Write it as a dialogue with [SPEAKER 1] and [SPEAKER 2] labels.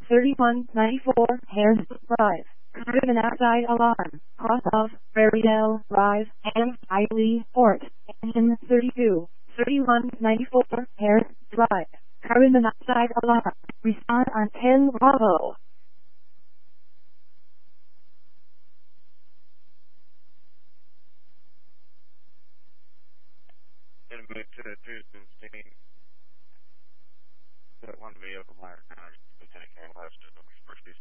[SPEAKER 1] 3194 Harris Drive. Carbon monoxide alarm. Cross of Ferrydale Drive and Iley Port. Engine 32. 3194 Harris Drive. Carbon monoxide alarm. Respond on 10 Bravo.
[SPEAKER 2] Gonna move to 216. That one vehicle, Lieutenant Karen West, first